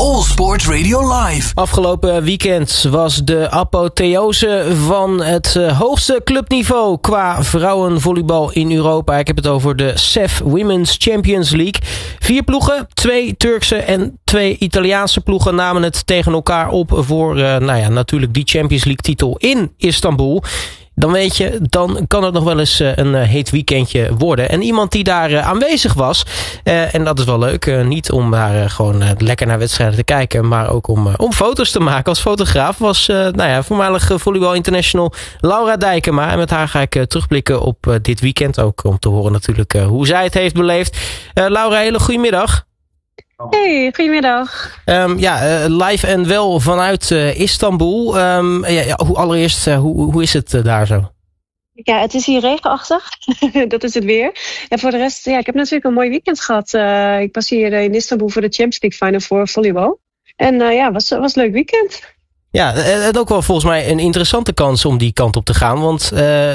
All Sport Radio Live. Afgelopen weekend was de apotheose van het hoogste clubniveau qua vrouwenvolleybal in Europa. Ik heb het over de CEF Women's Champions League. 4 ploegen, 2 Turkse en 2 Italiaanse ploegen namen het tegen elkaar op voor natuurlijk die Champions League titel in Istanbul. Dan weet je, dan kan het nog wel eens een heet weekendje worden. En iemand die daar aanwezig was, en dat is wel leuk, niet om daar gewoon lekker naar wedstrijden te kijken, maar ook om foto's te maken als fotograaf, was voormalig volleybal international Laura Dijkema. En met haar ga ik terugblikken op dit weekend, ook om te horen natuurlijk hoe zij het heeft beleefd. Laura, hele goedemiddag. Hey, goedemiddag. Live en wel vanuit Istanbul. Allereerst, hoe is het daar zo? Ja, het is hier regenachtig. Dat is het weer. En voor de rest, ik heb natuurlijk een mooi weekend gehad. Ik was hier in Istanbul voor de Champions League Final voor volleybal. En was een leuk weekend. Ja, en ook wel volgens mij een interessante kans om die kant op te gaan. Want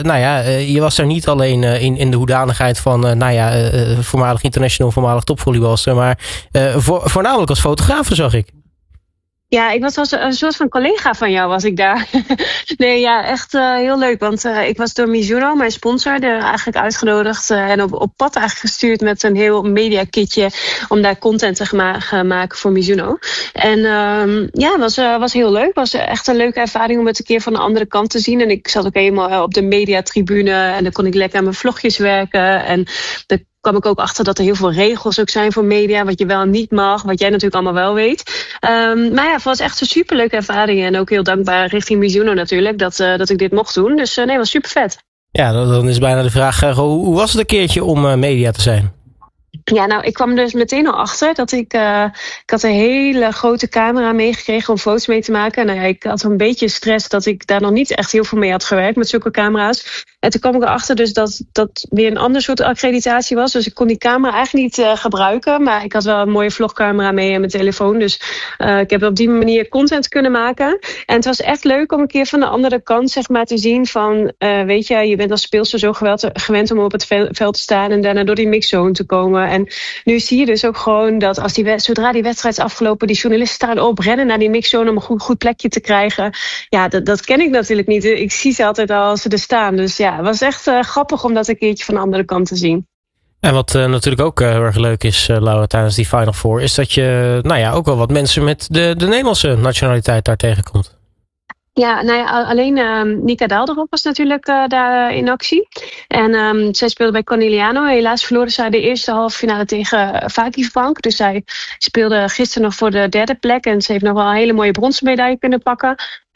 je was daar niet alleen in de hoedanigheid van voormalig international, voormalig topvolleybalster, maar voornamelijk als fotograaf, zag ik. Ja, ik was als een soort van collega van jou was ik daar. Echt heel leuk. Want ik was door Mizuno, mijn sponsor, er eigenlijk uitgenodigd en op pad eigenlijk gestuurd met een heel mediakitje om daar content te gaan maken voor Mizuno. En was heel leuk. Was echt een leuke ervaring om het een keer van de andere kant te zien. En ik zat ook helemaal op de mediatribune en dan kon ik lekker aan mijn vlogjes werken. En kwam ik ook achter dat er heel veel regels ook zijn voor media, wat je wel en niet mag, wat jij natuurlijk allemaal wel weet. Het was echt een superleuke ervaring en ook heel dankbaar richting Mizuno natuurlijk dat ik dit mocht doen. Dus het was super vet. Ja, dan is bijna de vraag, hoe was het een keertje om media te zijn? Ja, ik kwam dus meteen al achter dat ik had een hele grote camera meegekregen om foto's mee te maken. En ik had een beetje stress dat ik daar nog niet echt heel veel mee had gewerkt met zulke camera's. En toen kwam ik erachter dus dat weer een ander soort accreditatie was. Dus ik kon die camera eigenlijk niet gebruiken. Maar ik had wel een mooie vlogcamera mee en mijn telefoon. Dus ik heb op die manier content kunnen maken. En het was echt leuk om een keer van de andere kant zeg maar te zien van, je bent als speelster zo gewend om op het veld te staan en daarna door die mixzone te komen. En nu zie je dus ook gewoon dat zodra die wedstrijd is afgelopen, die journalisten staan op, rennen naar die mixzone om een goed plekje te krijgen. Ja, dat ken ik natuurlijk niet. Ik zie ze altijd al als ze er staan. Dus ja, het was echt grappig om dat een keertje van de andere kant te zien. En wat natuurlijk ook heel erg leuk is, Laura, tijdens die Final Four, is dat je ook wel wat mensen met de Nederlandse nationaliteit daar tegenkomt. Ja, alleen Nika Daalderop was natuurlijk daar in actie. En zij speelde bij Corneliano. Helaas verloren zij de eerste halve finale tegen Vakifbank. Dus zij speelde gisteren nog voor de 3e plek. En ze heeft nog wel een hele mooie bronzen medaille kunnen pakken.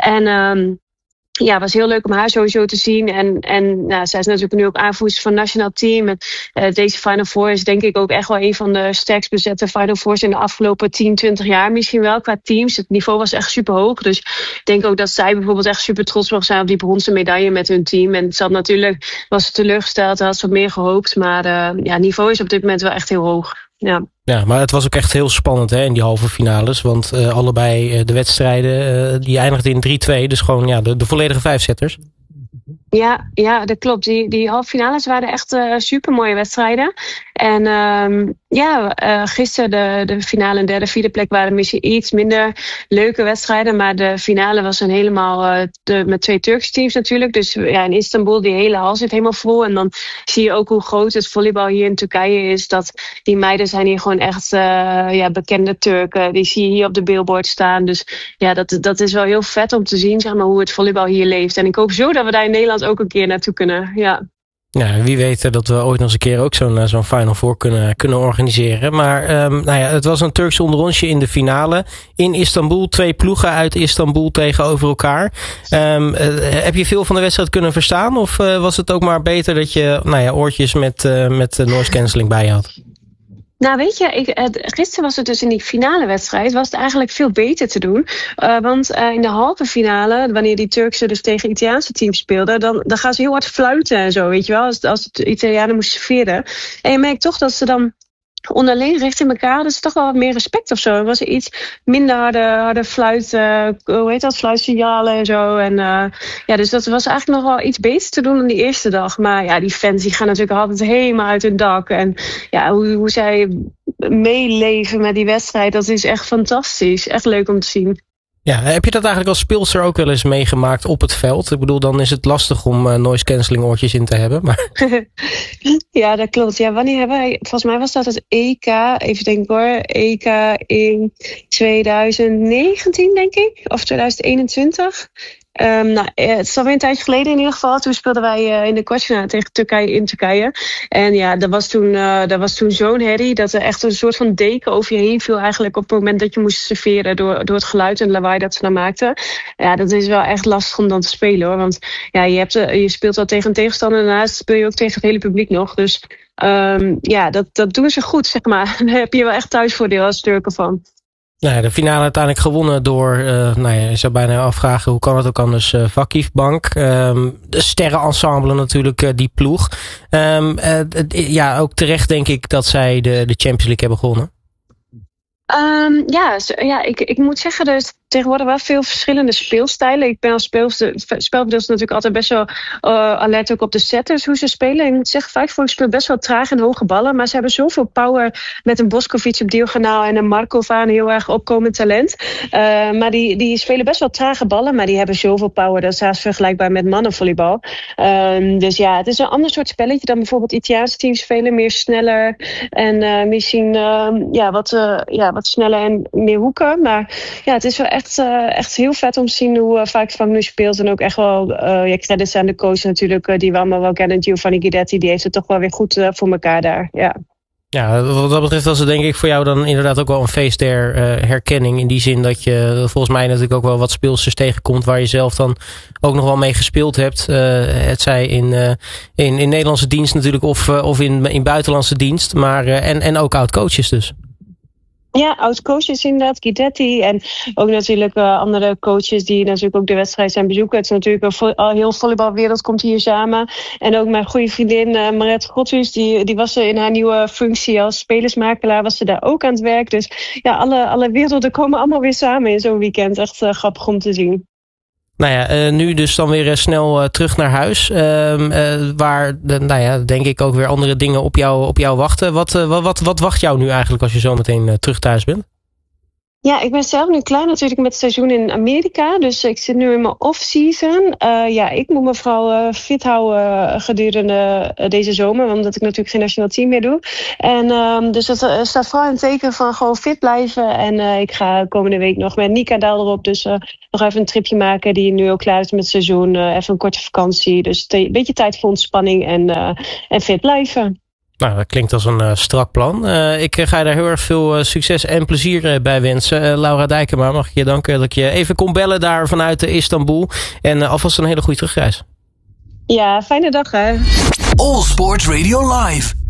En het was heel leuk om haar sowieso te zien. En zij is natuurlijk nu ook aanvoerster van het nationaal team. En deze Final Four is denk ik ook echt wel een van de sterkst bezette Final Fours in de afgelopen 10, 20 jaar misschien wel qua teams. Het niveau was echt super hoog. Dus ik denk ook dat zij bijvoorbeeld echt super trots mag zijn op die bronzen medaille met hun team. En was ze teleurgesteld, had ze wat meer gehoopt. Maar het niveau is op dit moment wel echt heel hoog. Ja, maar het was ook echt heel spannend in die halve finales. Want allebei de wedstrijden die eindigden in 3-2. Dus gewoon de volledige 5-setters. Ja, dat klopt. Die halve finales waren echt super mooie wedstrijden. En gisteren de finale en 3e, 4e plek waren misschien iets minder leuke wedstrijden. Maar de finale was een helemaal met 2 Turkse teams natuurlijk. Dus in Istanbul, die hele hal zit helemaal vol. En dan zie je ook hoe groot het volleybal hier in Turkije is. Dat die meiden zijn hier gewoon echt bekende Turken. Die zie je hier op de billboard staan. Dus dat is wel heel vet om te zien zeg maar, hoe het volleybal hier leeft. En ik hoop zo dat we daar in Nederland ook een keer naartoe kunnen. Ja, wie weet dat we ooit nog eens een keer ook zo'n Final Four kunnen organiseren. Maar het was een Turks onderrondje in de finale. In Istanbul, 2 ploegen uit Istanbul tegenover elkaar. Heb je veel van de wedstrijd kunnen verstaan? Of was het ook maar beter dat je oortjes met noise cancelling bij je had? Nou, weet je, gisteren was het dus in die finale wedstrijd, was het eigenlijk veel beter te doen. Want in de halve finale, wanneer die Turkse dus tegen Italiaanse teams speelden, dan gaan ze heel hard fluiten en zo, weet je wel, als de Italianen moesten serveren. En je merkt toch dat ze dan onderling richting elkaar hadden ze toch wel wat meer respect of zo. Er was iets minder harde fluitsignalen en zo. En dus dat was eigenlijk nog wel iets beter te doen dan die eerste dag. Maar ja, die fans die gaan natuurlijk altijd helemaal uit hun dak. En ja, hoe zij meeleven met die wedstrijd, dat is echt fantastisch. Echt leuk om te zien. Ja, heb je dat eigenlijk als speelster ook wel eens meegemaakt op het veld? Ik bedoel, dan is het lastig om noise cancelling oortjes in te hebben. Maar... Ja, dat klopt. Ja, wanneer hebben wij... Volgens mij was dat het EK. Even denken hoor. EK in 2019, denk ik. Of 2021. Het is alweer een tijdje geleden in ieder geval. Toen speelden wij in de kwartfinale tegen Turkije in Turkije. En ja, dat was toen zo'n herrie dat er echt een soort van deken over je heen viel eigenlijk op het moment dat je moest serveren door het geluid en lawaai dat ze dan maakten. Ja, dat is wel echt lastig om dan te spelen hoor. Want ja, je speelt wel tegen een tegenstander en daarnaast speel je ook tegen het hele publiek nog. Dus dat doen ze goed, zeg maar. Daar heb je wel echt thuisvoordeel als Turken van. Nou ja, de finale uiteindelijk gewonnen door, je zou bijna afvragen hoe kan het ook anders, Vakif Bank. De sterrenensemble natuurlijk, die ploeg. Ook terecht denk ik dat zij de Champions League hebben gewonnen. Ik moet zeggen, er is tegenwoordig wel veel verschillende speelstijlen. Ik ben als spelbedeelster natuurlijk altijd best wel alert ook op de setters, hoe ze spelen. Ik moet zeggen, Vijfvork speelt best wel traag en hoge ballen, maar ze hebben zoveel power met een Boskovic op diagonaal en een Markova, een heel erg opkomend talent. Maar die spelen best wel trage ballen, maar die hebben zoveel power. Dat is haast vergelijkbaar met mannenvolleybal. Dus ja, het is een ander soort spelletje dan bijvoorbeeld Italiaanse teams spelen. Meer sneller en misschien wat sneller en meer hoeken. Maar ja, het is wel echt heel vet om te zien hoe Vakif nu speelt. En ook echt wel credits aan de coach natuurlijk, die we allemaal wel kennen. Giovanni Guidetti, die heeft het toch wel weer goed voor elkaar daar. Ja. Ja, wat dat betreft was het denk ik voor jou dan inderdaad ook wel een feest der herkenning. In die zin dat je volgens mij natuurlijk ook wel wat speelsters tegenkomt waar je zelf dan ook nog wel mee gespeeld hebt. Het zij in Nederlandse dienst natuurlijk of in buitenlandse dienst. Maar, en ook oud-coaches dus. Ja, oud-coaches inderdaad, Guidetti. En ook natuurlijk andere coaches die natuurlijk ook de wedstrijd zijn bezoeken. Het is natuurlijk een heel volleybalwereld komt hier samen. En ook mijn goede vriendin Mariette Godhuis, die was er in haar nieuwe functie als spelersmakelaar, was ze daar ook aan het werk. Dus ja, alle werelden komen allemaal weer samen in zo'n weekend. Echt grappig om te zien. Nou ja, nu dus dan weer snel terug naar huis. Waar, denk ik ook weer andere dingen op jou wachten. Wat wacht jou nu eigenlijk als je zo meteen terug thuis bent? Ja, ik ben zelf nu klaar natuurlijk met het seizoen in Amerika. Dus ik zit nu in mijn off-season. Ik moet me vooral fit houden gedurende deze zomer. Omdat ik natuurlijk geen nationaal team meer doe. En dus dat staat vooral in het teken van gewoon fit blijven. En ik ga komende week nog met Nika Daal erop. Dus nog even een tripje maken die nu ook klaar is met het seizoen. Even een korte vakantie. Dus een beetje tijd voor ontspanning en fit blijven. Nou, dat klinkt als een strak plan. Ik ga je daar heel erg veel succes en plezier bij wensen. Laura Dijkema, mag ik je danken dat ik je even kon bellen daar vanuit Istanbul. En alvast een hele goede terugreis. Ja, fijne dag hè. All Sport Radio Live.